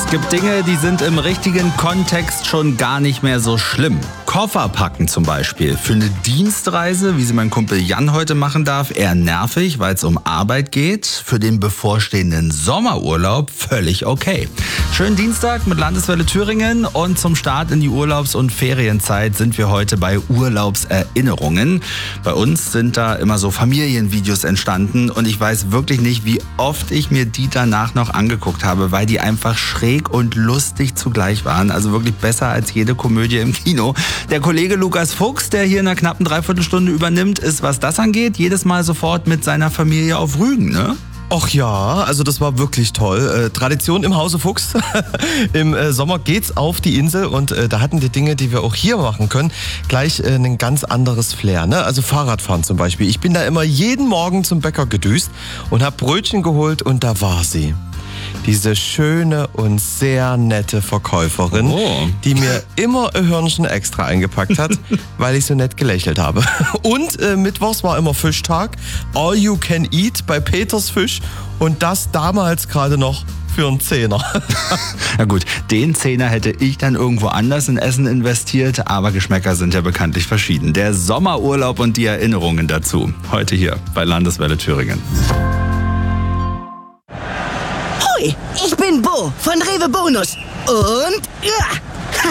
Es gibt Dinge, die sind im richtigen Kontext schon gar nicht mehr so schlimm. Koffer packen zum Beispiel. Für eine Dienstreise, wie sie mein Kumpel Jan heute machen darf, eher nervig, weil es um Arbeit geht. Für den bevorstehenden Sommerurlaub völlig okay. Schönen Dienstag mit Landeswelle Thüringen und zum Start in die Urlaubs- und Ferienzeit sind wir heute bei Urlaubserinnerungen. Bei uns sind da immer so Familienvideos entstanden und ich weiß wirklich nicht, wie oft ich mir die danach noch angeguckt habe, weil die einfach schräg und lustig zugleich waren. Also wirklich besser als jede Komödie im Kino. Der Kollege Lukas Fuchs, der hier in einer knappen Dreiviertelstunde übernimmt, ist, was das angeht, jedes Mal sofort mit seiner Familie auf Rügen, ne? Och ja, also das war wirklich toll. Tradition im Hause Fuchs. Im Sommer geht's auf die Insel und da hatten die Dinge, die wir auch hier machen können, gleich ein ganz anderes Flair. Ne? Also Fahrradfahren zum Beispiel. Ich bin da immer jeden Morgen zum Bäcker gedüst und habe Brötchen geholt und da war sie. Diese schöne und sehr nette Verkäuferin, die mir immer ein Hörnchen extra eingepackt hat, weil ich so nett gelächelt habe. Und mittwochs war immer Fischtag, all you can eat bei Peters Fisch und das damals gerade noch für einen Zehner. Na gut, den Zehner hätte ich dann irgendwo anders in Essen investiert, aber Geschmäcker sind ja bekanntlich verschieden. Der Sommerurlaub und die Erinnerungen dazu. Heute hier bei Landeswelle Thüringen. Ich bin Bo von Rewe Bonus. Und ja,